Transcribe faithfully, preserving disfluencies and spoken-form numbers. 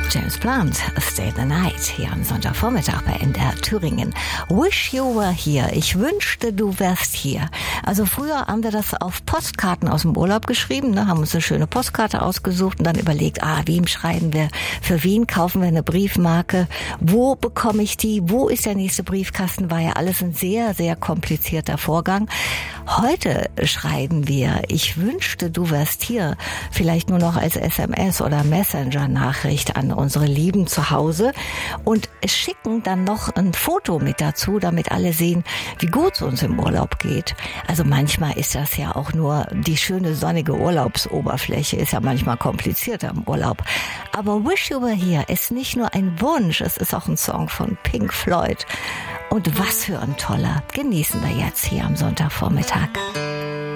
James Blunt, Stay the Night, hier am Sonntagvormittag bei N D R Thüringen. Wish you were here. Ich wünschte, du wärst hier. Also früher haben wir das auf Postkarten aus dem Urlaub geschrieben, ne, haben uns eine schöne Postkarte ausgesucht und dann überlegt, ah, wem schreiben wir, für wen kaufen wir eine Briefmarke, wo bekomme ich die, wo ist der nächste Briefkasten, war ja alles ein sehr, sehr komplizierter Vorgang. Heute schreiben wir, ich wünschte, du wärst hier, vielleicht nur noch als S M S oder Messenger-Nachricht an unsere Lieben zu Hause und schicken dann noch ein Foto mit dazu, damit alle sehen, wie gut es uns im Urlaub geht. Also manchmal ist das ja auch nur die schöne sonnige Urlaubsoberfläche, ist ja manchmal komplizierter im Urlaub. Aber Wish You Were Here ist nicht nur ein Wunsch, es ist auch ein Song von Pink Floyd. Und was für ein toller. Genießen wir jetzt hier am Sonntagvormittag.